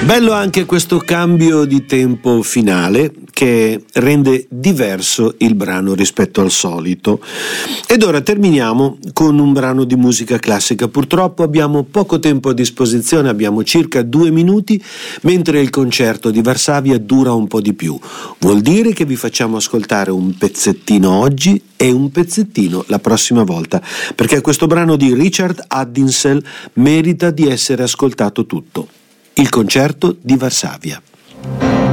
Bello anche questo cambio di tempo finale che rende diverso il brano rispetto al solito. Ed ora terminiamo con un brano di musica classica. Purtroppo abbiamo poco tempo a disposizione, abbiamo circa 2 minuti, mentre il concerto di Varsavia dura un po' di più. Vuol dire che vi facciamo ascoltare un pezzettino oggi e un pezzettino la prossima volta, perché questo brano di Richard Haddisell merita di essere ascoltato tutto. Il concerto di Varsavia.